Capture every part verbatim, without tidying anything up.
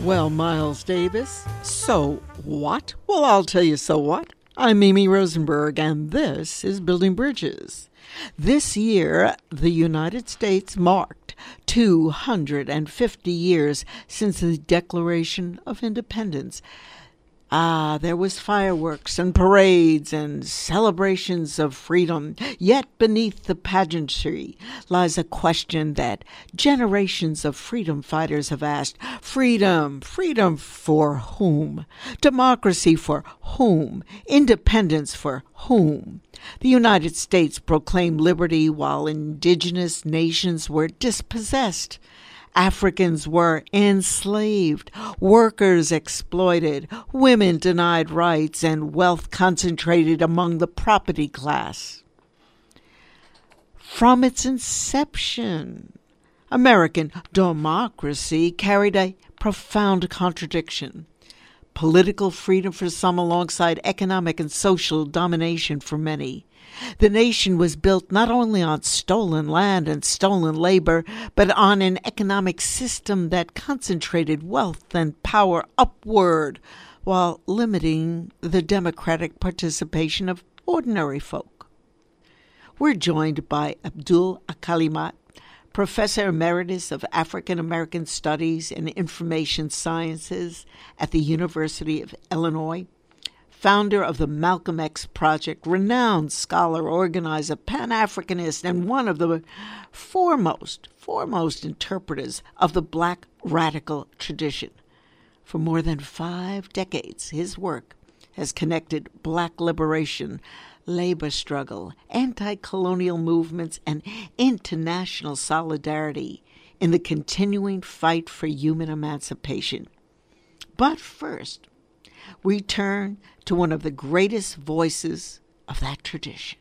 Well, Miles Davis, so what? Well, I'll tell you so what. I'm Mimi Rosenberg, and this is Building Bridges. This year, the United States marked two hundred fifty years since the Declaration of Independence. Ah, there was fireworks and parades and celebrations of freedom. Yet beneath the pageantry lies a question that generations of freedom fighters have asked. Freedom, freedom for whom? Democracy for whom? Independence for whom? The United States proclaimed liberty while indigenous nations were dispossessed. Africans were enslaved, workers exploited, women denied rights, and wealth concentrated among the property class. From its inception, American democracy carried a profound contradiction. Political freedom for some alongside economic and social domination for many. The nation was built not only on stolen land and stolen labor, but on an economic system that concentrated wealth and power upward while limiting the democratic participation of ordinary folk. We're joined by Abdul Alkalimat, Professor Emeritus of African American Studies and Information Sciences at the University of Illinois, founder of the Malcolm X Project, renowned scholar, organizer, Pan-Africanist, and one of the foremost, foremost interpreters of the Black radical tradition. For more than five decades, his work has connected Black liberation, labor struggle, anti-colonial movements, and international solidarity in the continuing fight for human emancipation. But first, we turn to one of the greatest voices of that tradition.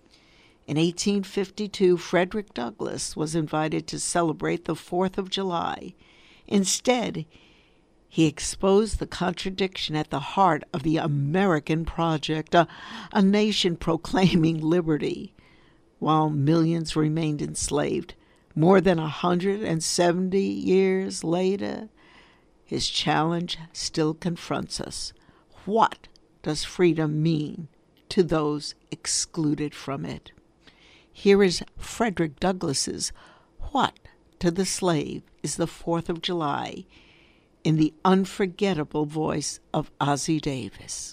In eighteen fifty-two, Frederick Douglass was invited to celebrate the fourth of July. Instead, he exposed the contradiction at the heart of the American project, a, a nation proclaiming liberty, while millions remained enslaved. More than one hundred seventy years later, his challenge still confronts us. What does freedom mean to those excluded from it? Here is Frederick Douglass's What to the Slave is the fourth of July in the unforgettable voice of Ossie Davis.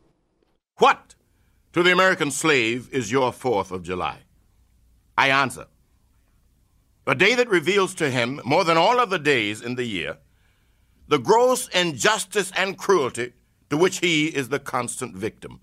What to the American slave is your fourth of July? I answer, a day that reveals to him, more than all other days in the year, the gross injustice and cruelty to which he is the constant victim.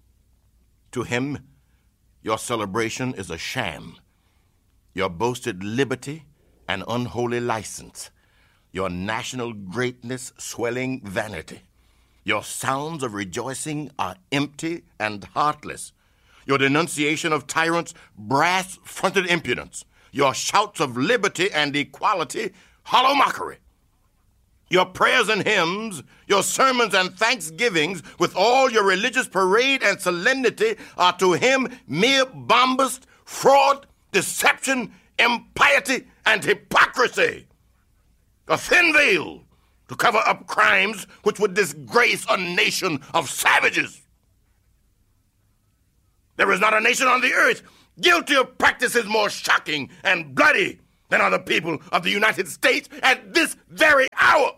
To him, your celebration is a sham, your boasted liberty an unholy license, your national greatness swelling vanity. Your sounds of rejoicing are empty and heartless. Your denunciation of tyrants, brass-fronted impudence. Your shouts of liberty and equality, hollow mockery. Your prayers and hymns, your sermons and thanksgivings, with all your religious parade and solemnity, are to him mere bombast, fraud, deception, impiety, and hypocrisy. A thin veil to cover up crimes which would disgrace a nation of savages. There is not a nation on the earth guilty of practices more shocking and bloody than are the people of the United States at this very hour.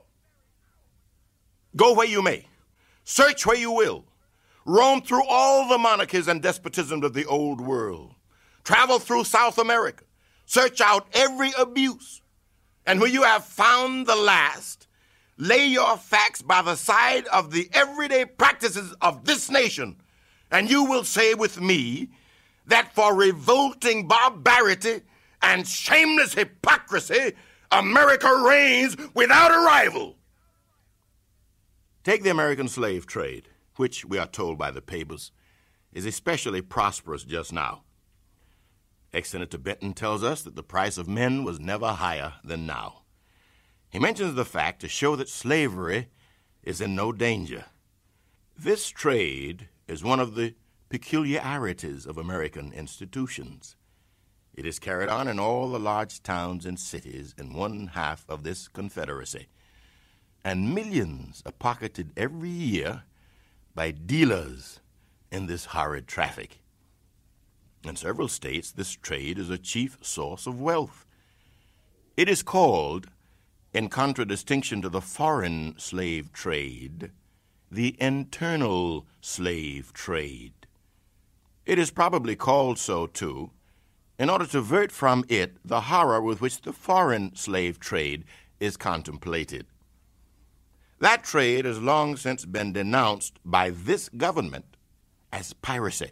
Go where you may, search where you will, roam through all the monarchies and despotisms of the old world, travel through South America, search out every abuse, and when you have found the last, lay your facts by the side of the everyday practices of this nation, and you will say with me that for revolting barbarity and shameless hypocrisy, America reigns without a rival. Take the American slave trade, which, we are told by the papers, is especially prosperous just now. Ex-Senator Benton tells us that the price of men was never higher than now. He mentions the fact to show that slavery is in no danger. This trade is one of the peculiarities of American institutions. It is carried on in all the large towns and cities in one half of this confederacy. and millions are pocketed every year by dealers in this horrid traffic. In several states, this trade is a chief source of wealth. It is called, in contradistinction to the foreign slave trade, the internal slave trade. It is probably called so, too, in order to avert from it the horror with which the foreign slave trade is contemplated. That trade has long since been denounced by this government as piracy.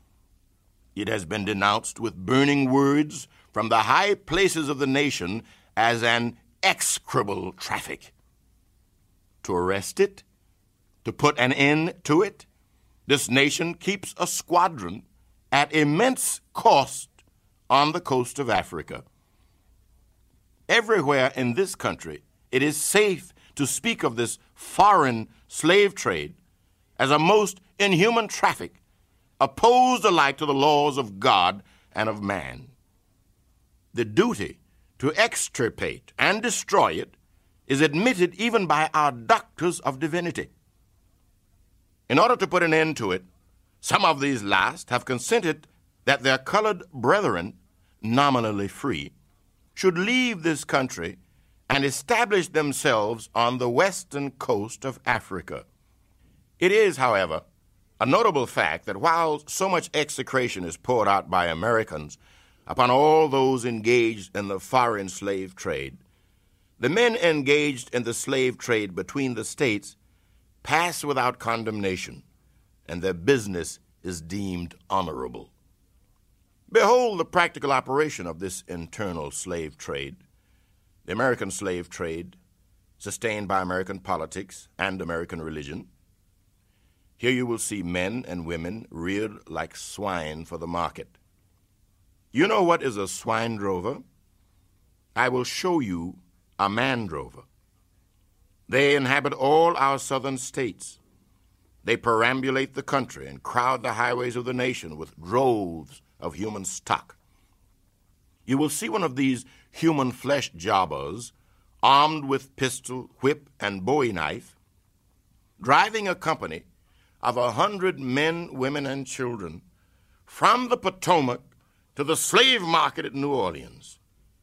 It has been denounced with burning words from the high places of the nation as an execrable traffic. To arrest it, to put an end to it, this nation keeps a squadron at immense cost on the coast of Africa. Everywhere in this country, it is safe to speak of this foreign slave trade as a most inhuman traffic, opposed alike to the laws of God and of man. The duty to extirpate and destroy it is admitted even by our doctors of divinity. In order to put an end to it, some of these last have consented that their colored brethren, nominally free, should leave this country and establish themselves on the western coast of Africa. It is, however, a notable fact that while so much execration is poured out by Americans upon all those engaged in the foreign slave trade, the men engaged in the slave trade between the states pass without condemnation, and their business is deemed honorable. Behold the practical operation of this internal slave trade, the American slave trade, sustained by American politics and American religion. Here you will see men and women reared like swine for the market. You know what is a swine drover? I will show you a man drover. They inhabit all our southern states. They perambulate the country and crowd the highways of the nation with droves of human stock. You will see one of these human flesh jobbers, armed with pistol, whip, and bowie knife, driving a company of a hundred men, women, and children from the Potomac to the slave market at New Orleans.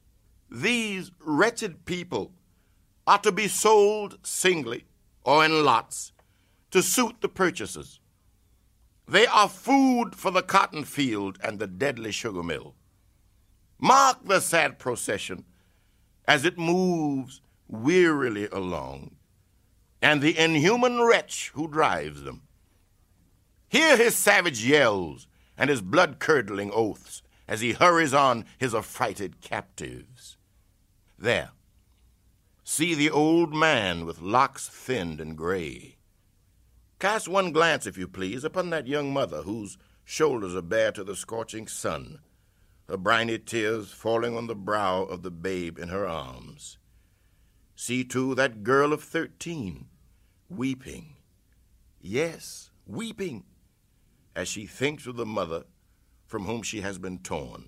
These wretched people are to be sold singly or in lots to suit the purchasers. They are food for the cotton field and the deadly sugar mill. Mark the sad procession as it moves wearily along, and the inhuman wretch who drives them. Hear his savage yells and his blood-curdling oaths as he hurries on his affrighted captives. There, see the old man with locks thinned and gray. Cast one glance, if you please, upon that young mother whose shoulders are bare to the scorching sun, her briny tears falling on the brow of the babe in her arms. See, too, that girl of thirteen, weeping, yes, weeping, as she thinks of the mother from whom she has been torn.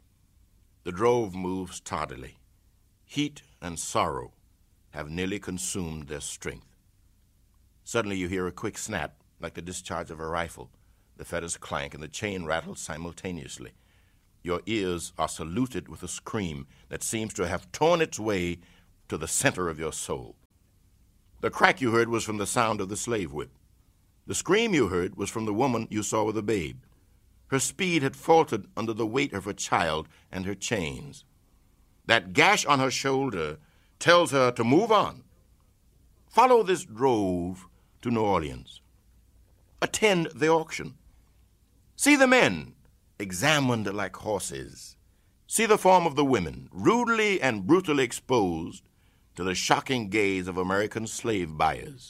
The drove moves tardily. Heat and sorrow have nearly consumed their strength. Suddenly you hear a quick snap, like the discharge of a rifle. The fetters clank and the chain rattles simultaneously. Your ears are saluted with a scream that seems to have torn its way to the center of your soul. The crack you heard was from the sound of the slave whip. The scream you heard was from the woman you saw with a babe. Her speed had faltered under the weight of her child and her chains. That gash on her shoulder tells her to move on. Follow this drove to New Orleans. Attend the auction. See the men examined like horses. See the form of the women, rudely and brutally exposed to the shocking gaze of American slave buyers.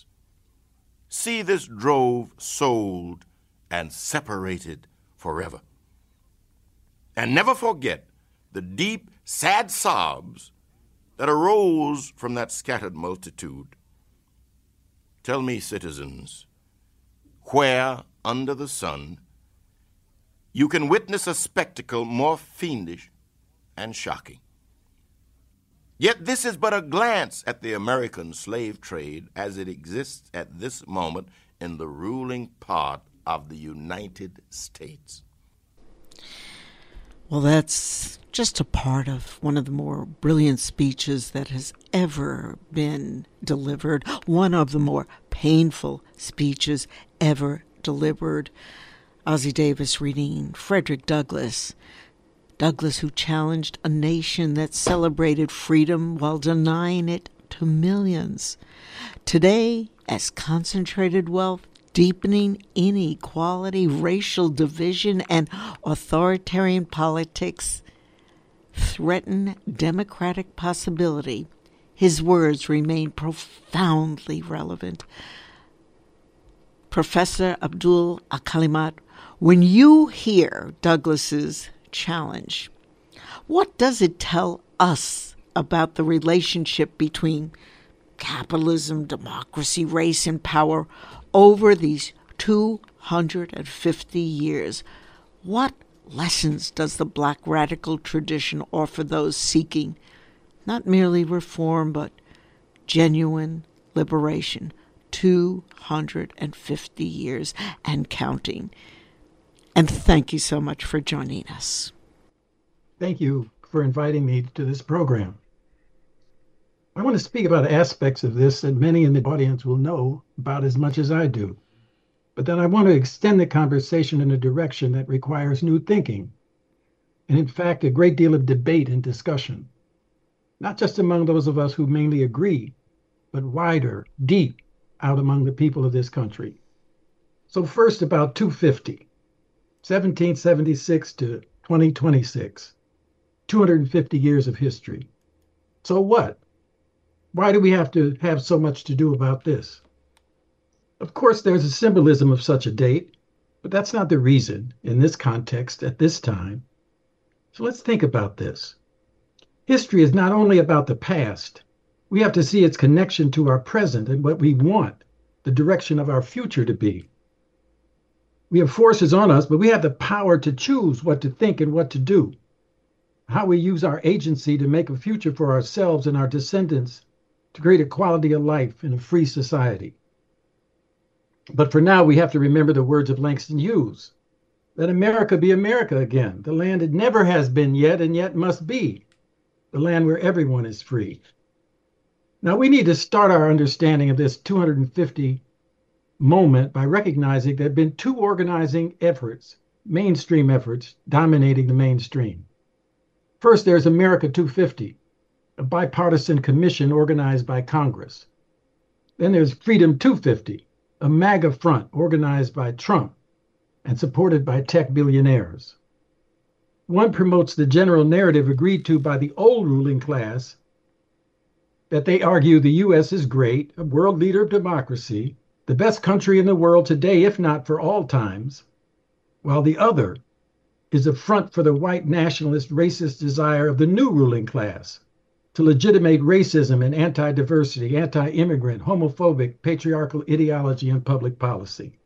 See this drove sold and separated forever. And never forget the deep, sad sobs that arose from that scattered multitude. Tell me, citizens, where under the sun you can witness a spectacle more fiendish and shocking. Yet this is but a glance at the American slave trade as it exists at this moment in the ruling part of the United States. Well, that's just a part of one of the more brilliant speeches that has ever been delivered, one of the more painful speeches ever delivered. Ossie Davis reading Frederick Douglass. Douglass, who challenged a nation that celebrated freedom while denying it to millions. Today, as concentrated wealth, deepening inequality, racial division, and authoritarian politics threaten democratic possibility, his words remain profoundly relevant. Professor Abdul Al-Kalimat, when you hear Douglass's challenge, what does it tell us about the relationship between capitalism, democracy, race, and power over these two hundred fifty years? What lessons does the Black radical tradition offer those seeking not merely reform, but genuine liberation? two hundred fifty years and counting. And thank you so much for joining us. Thank you for inviting me to this program. I want to speak about aspects of this that many in the audience will know about as much as I do. But then I want to extend the conversation in a direction that requires new thinking, and in fact, a great deal of debate and discussion, not just among those of us who mainly agree, but wider, deep, out among the people of this country. So first, about two fifty, seventeen seventy-six to twenty twenty-six, two hundred fifty years of history. So what? Why do we have to have so much to do about this? Of course, there's a symbolism of such a date, but that's not the reason in this context at this time. So let's think about this. History is not only about the past. We have to see its connection to our present and what we want the direction of our future to be. We have forces on us, but we have the power to choose what to think and what to do, how we use our agency to make a future for ourselves and our descendants, to create a quality of life in a free society. But for now, we have to remember the words of Langston Hughes. Let America be America again, the land it never has been yet and yet must be, the land where everyone is free. Now, we need to start our understanding of this two hundred fifty moment by recognizing there have been two organizing efforts, mainstream efforts, dominating the mainstream. First, there's America two fifty, a bipartisan commission organized by Congress. Then there's Freedom two fifty, a MAGA front organized by Trump and supported by tech billionaires. One promotes the general narrative agreed to by the old ruling class that they argue the U S is great, a world leader of democracy, the best country in the world today, if not for all times, while the other is a front for the white nationalist racist desire of the new ruling class to legitimate racism and anti-diversity, anti-immigrant, homophobic, patriarchal ideology and public policy.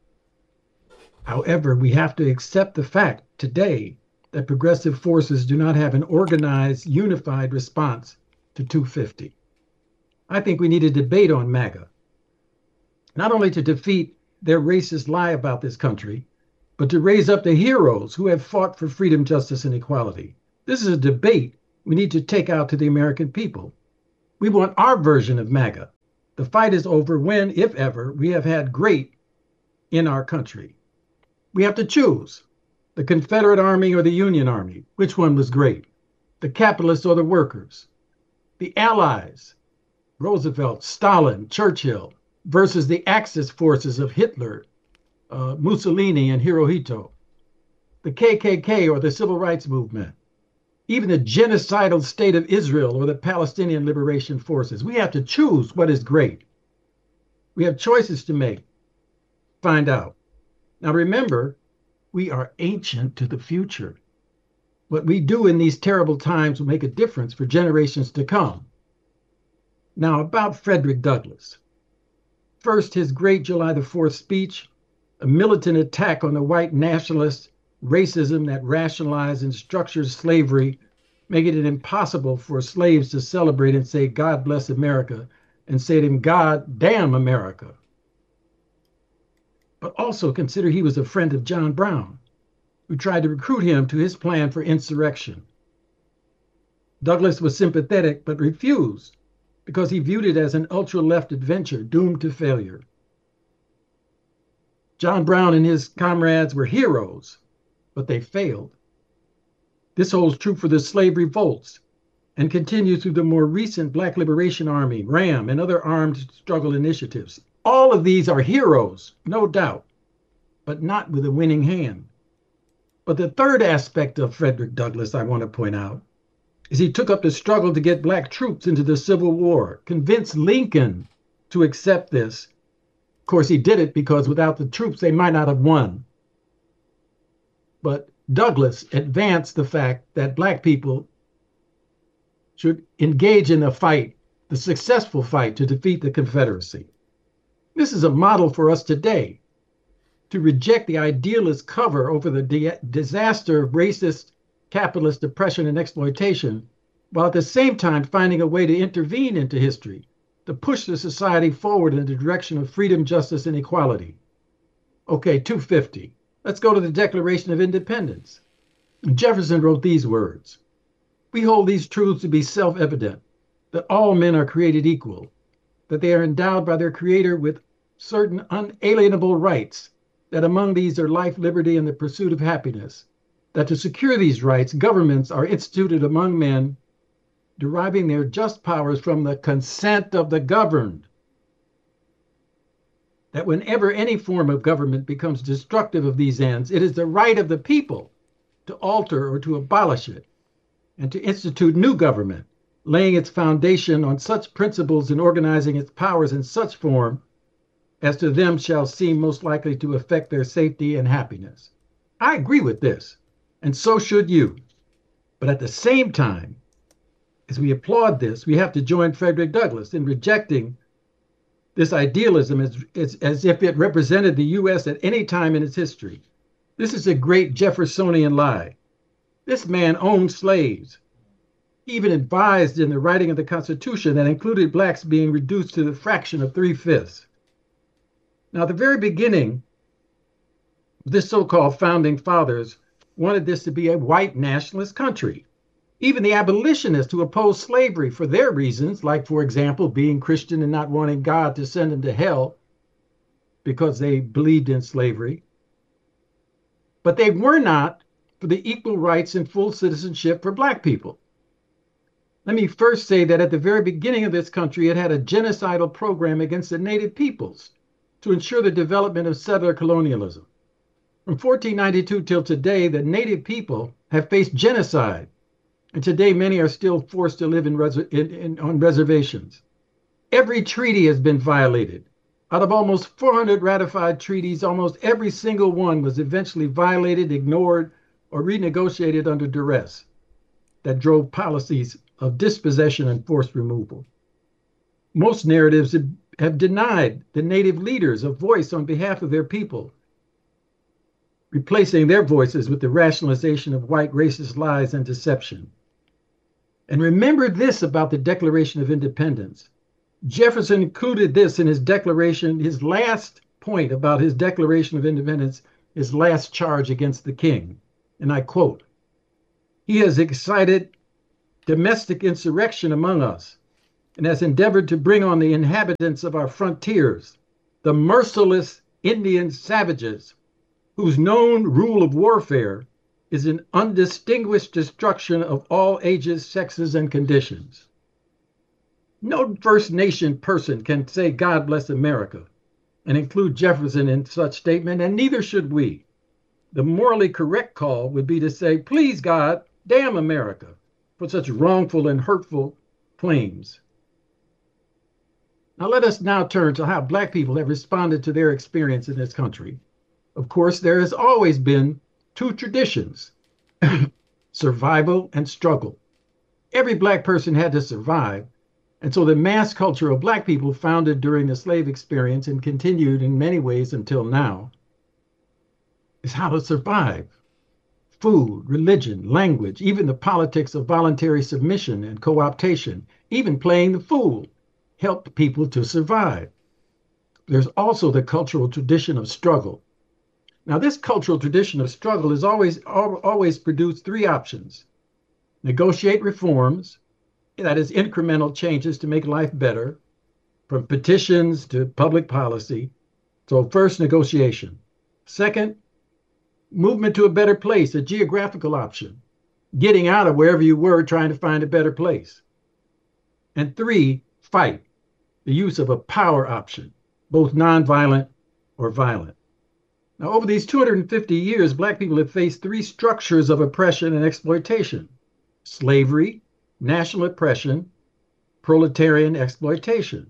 However, we have to accept the fact today that progressive forces do not have an organized, unified response to two fifty. I think we need a debate on MAGA, not only to defeat their racist lie about this country, but to raise up the heroes who have fought for freedom, justice, and equality. This is a debate we need to take out to the American people. We want our version of MAGA. The fight is over when, if ever, we have had great in our country. We have to choose the Confederate Army or the Union Army. Which one was great? The capitalists or the workers? The Allies, Roosevelt, Stalin, Churchill, versus the Axis forces of Hitler, uh, Mussolini, and Hirohito. The K K K or the Civil Rights Movement. Even the genocidal state of Israel or the Palestinian Liberation Forces. We have to choose what is great. We have choices to make. Find out. Now remember, we are ancient to the future. What we do in these terrible times will make a difference for generations to come. Now about Frederick Douglass. First, his great July the fourth speech, a militant attack on the white nationalist racism that rationalized and structures slavery making it impossible for slaves to celebrate and say, God bless America, and say to him, God damn America. But also consider he was a friend of John Brown, who tried to recruit him to his plan for insurrection. Douglass was sympathetic but refused because he viewed it as an ultra-left adventure doomed to failure. John Brown and his comrades were heroes, but they failed. This holds true for the slave revolts and continues through the more recent Black Liberation Army, RAM, and other armed struggle initiatives. All of these are heroes, no doubt, but not with a winning hand. But the third aspect of Frederick Douglass I want to point out is he took up the struggle to get Black troops into the Civil War, convinced Lincoln to accept this. Of course, he did it because without the troops, they might not have won. But Douglass advanced the fact that Black people should engage in a fight, the successful fight to defeat the Confederacy. This is a model for us today, to reject the idealist cover over the di- disaster of racist capitalist oppression and exploitation, while at the same time finding a way to intervene into history, to push the society forward in the direction of freedom, justice, and equality. Okay, two fifty. Let's go to the Declaration of Independence. Jefferson wrote these words: "We hold these truths to be self-evident, that all men are created equal, that they are endowed by their Creator with certain unalienable rights, that among these are life, liberty, and the pursuit of happiness, that to secure these rights, governments are instituted among men, deriving their just powers from the consent of the governed, that whenever any form of government becomes destructive of these ends, it is the right of the people to alter or to abolish it, and to institute new government, laying its foundation on such principles and organizing its powers in such form as to them shall seem most likely to affect their safety and happiness." I agree with this, and so should you. But at the same time, as we applaud this, we have to join Frederick Douglass in rejecting this idealism as, as, as if it represented the U S at any time in its history. This is a great Jeffersonian lie. This man owned slaves. He even advised in the writing of the Constitution that included Blacks being reduced to the fraction of three-fifths. Now, at the very beginning, this so-called founding fathers wanted this to be a white nationalist country. Even the abolitionists who opposed slavery for their reasons, like, for example, being Christian and not wanting God to send them to hell because they believed in slavery. But they were not for the equal rights and full citizenship for Black people. Let me first say that at the very beginning of this country, it had a genocidal program against the native peoples to ensure the development of settler colonialism. From fourteen ninety-two till today, the native people have faced genocide, and today many are still forced to live in res- in, in, on reservations. Every treaty has been violated. Out of almost four hundred ratified treaties, almost every single one was eventually violated, ignored, or renegotiated under duress that drove policies of dispossession and forced removal. Most narratives have, have denied the native leaders a voice on behalf of their people, replacing their voices with the rationalization of white racist lies and deception. And remember this about the Declaration of Independence. Jefferson included this in his declaration, his last point about his Declaration of Independence, his last charge against the king. And I quote, "He has excited domestic insurrection among us and has endeavored to bring on the inhabitants of our frontiers, the merciless Indian savages, whose known rule of warfare is an undistinguished destruction of all ages, sexes, and conditions." No First Nation person can say God bless America and include Jefferson in such statement, and neither should we. The morally correct call would be to say, please God, damn America, for such wrongful and hurtful claims. Now let us now turn to how Black people have responded to their experience in this country. Of course, there has always been two traditions, survival and struggle. Every Black person had to survive, and so the mass culture of Black people founded during the slave experience and continued in many ways until now is how to survive. food, religion, language, even the politics of voluntary submission and co-optation, even playing the fool, helped people to survive. There's also the cultural tradition of struggle. Now, this cultural tradition of struggle has always, always produced three options. Negotiate reforms, that is, incremental changes to make life better, from petitions to public policy. So first, negotiation. Second, movement to a better place, a geographical option, getting out of wherever you were, trying to find a better place. And three, fight, the use of a power option, both nonviolent or violent. Now, over these two hundred fifty years, Black people have faced three structures of oppression and exploitation: slavery, national oppression, proletarian exploitation.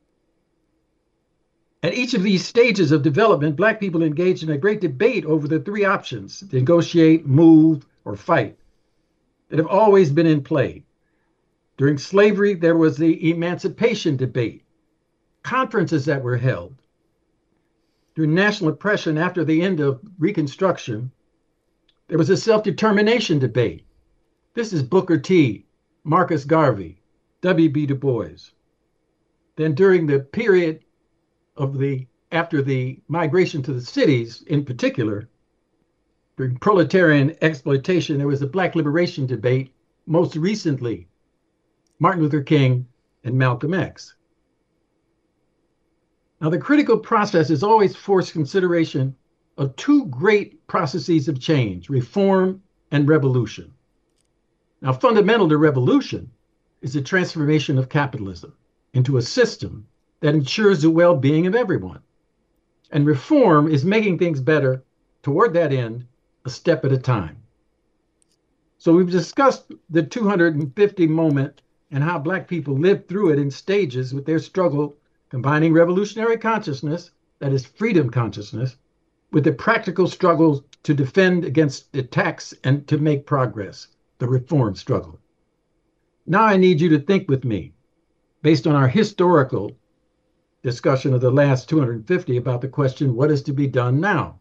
At each of these stages of development, Black people engaged in a great debate over the three options: negotiate, move, or fight, that have always been in play. During slavery, there was the emancipation debate, conferences that were held. During national oppression, after the end of Reconstruction, there was a self-determination debate. This is Booker T, Marcus Garvey, W B Du Bois. Then during the period of the, after the migration to the cities in particular, during proletarian exploitation, there was a Black liberation debate, most recently, Martin Luther King and Malcolm X. Now, the critical process has always forced consideration of two great processes of change: reform and revolution. Now, fundamental to revolution is the transformation of capitalism into a system that ensures the well-being of everyone. And reform is making things better toward that end, a step at a time. So we've discussed the two hundred fifty moment and how Black people lived through it in stages with their struggle, combining revolutionary consciousness, that is freedom consciousness, with the practical struggles to defend against attacks and to make progress, the reform struggle. Now I need you to think with me, based on our historical discussion of the last two hundred fifty, about the question, what is to be done now?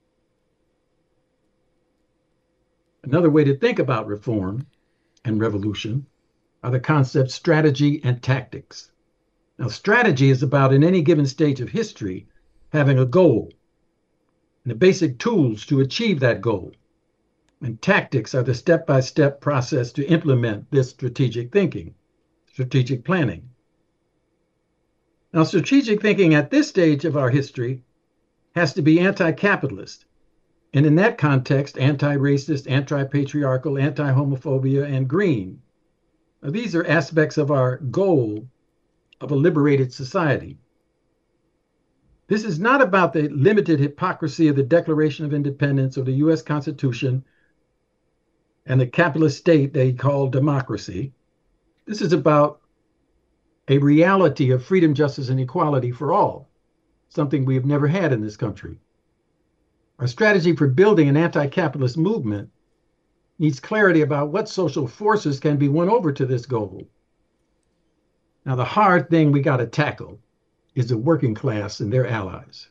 Another way to think about reform and revolution are the concepts strategy and tactics. Now, strategy is about, in any given stage of history, having a goal and the basic tools to achieve that goal. And tactics are the step-by-step process to implement this strategic thinking, strategic planning. Now, strategic thinking at this stage of our history has to be anti-capitalist, and in that context, anti-racist, anti-patriarchal, anti-homophobia, and green. Now, these are aspects of our goal of a liberated society. This is not about the limited hypocrisy of the Declaration of Independence or the U S Constitution and the capitalist state they call democracy. This is about a reality of freedom, justice, and equality for all, something we have never had in this country. Our strategy for building an anti-capitalist movement needs clarity about what social forces can be won over to this goal. Now, the hard thing we got to tackle is the working class and their allies.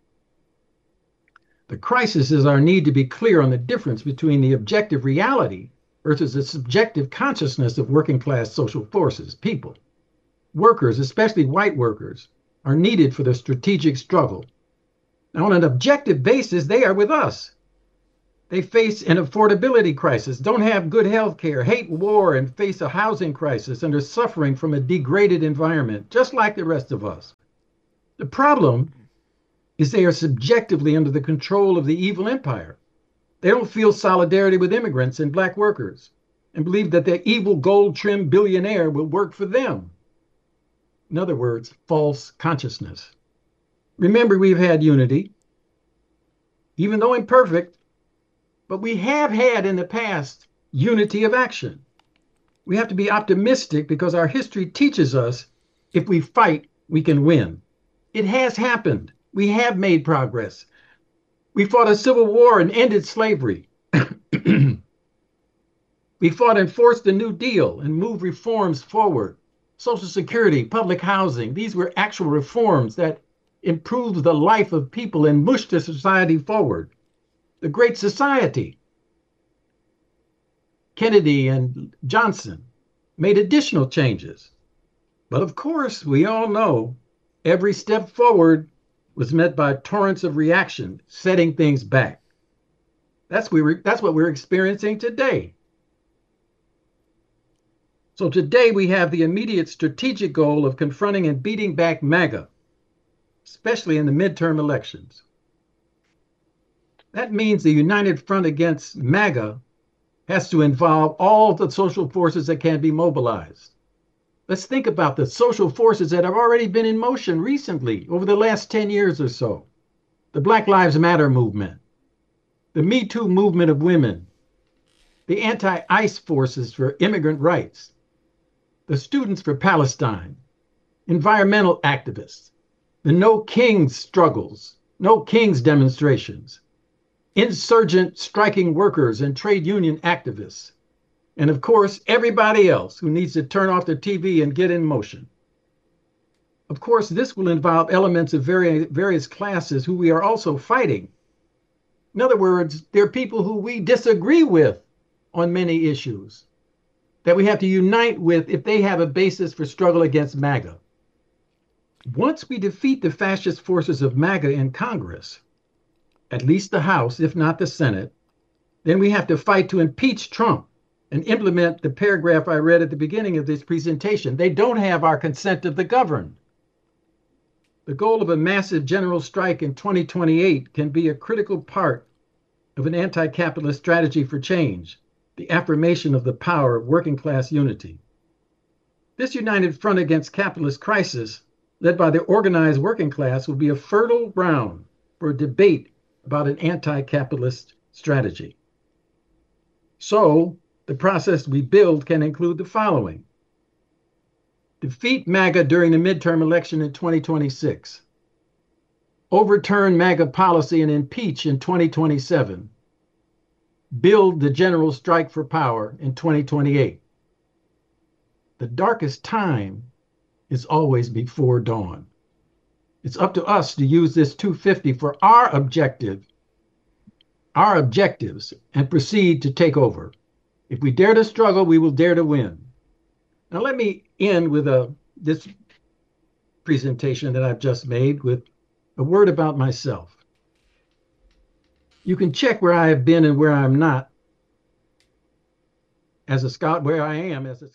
The crisis is our need to be clear on the difference between the objective reality versus the subjective consciousness of working class social forces, people. Workers, especially white workers, are needed for the strategic struggle. Now, on an objective basis, they are with us. They face an affordability crisis, don't have good health care, hate war, and face a housing crisis, and are suffering from a degraded environment, just like the rest of us. The problem is they are subjectively under the control of the evil empire. They don't feel solidarity with immigrants and Black workers and believe that the evil gold-trimmed billionaire will work for them. In other words, false consciousness. Remember, we've had unity, even though imperfect, but we have had in the past unity of action. We have to be optimistic because our history teaches us if we fight, we can win. It has happened. We have made progress. We fought a civil war and ended slavery. We fought and forced the New Deal and moved reforms forward. Social Security, public housing, these were actual reforms that improved the life of people and pushed the society forward. The Great Society, Kennedy and Johnson made additional changes. But of course, we all know every step forward was met by torrents of reaction, setting things back. That's, we were, that's what we're experiencing today. So today we have the immediate strategic goal of confronting and beating back MAGA, especially in the midterm elections. That means the united front against MAGA has to involve all the social forces that can be mobilized. Let's think about the social forces that have already been in motion recently over the last ten years or so. The Black Lives Matter movement, the Me Too movement of women, the anti-ICE forces for immigrant rights, the Students for Palestine, environmental activists, the No Kings struggles, No Kings demonstrations, insurgent striking workers and trade union activists, and of course, everybody else who needs to turn off their T V and get in motion. Of course, this will involve elements of vari- various classes who we are also fighting. In other words, there are people who we disagree with on many issues that we have to unite with if they have a basis for struggle against MAGA. Once we defeat the fascist forces of MAGA in Congress, at least the House, if not the Senate, then we have to fight to impeach Trump and implement the paragraph I read at the beginning of this presentation. They don't have our consent of the governed. The goal of a massive general strike in twenty twenty-eight can be a critical part of an anti-capitalist strategy for change, the affirmation of the power of working class unity. This united front against capitalist crisis, led by the organized working class, will be a fertile ground for a debate about an anti-capitalist strategy. So, the process we build can include the following. Defeat MAGA during the midterm election in twenty twenty-six. Overturn MAGA policy and impeach in twenty twenty-seven. Build the general strike for power in twenty twenty-eight. The darkest time is always before dawn. It's up to us to use this two fifty for our objective, our objectives, and proceed to take over. If we dare to struggle, we will dare to win. Now let me end with a, this presentation that I've just made with a word about myself. You can check where I have been and where I'm not as a scholar, where I am as a